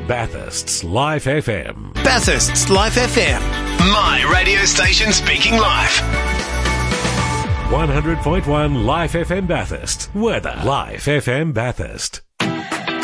Bathurst's Life FM. Bathurst's Life FM. My radio station speaking live. 100.1 Life FM Bathurst. Weather. Life FM Bathurst.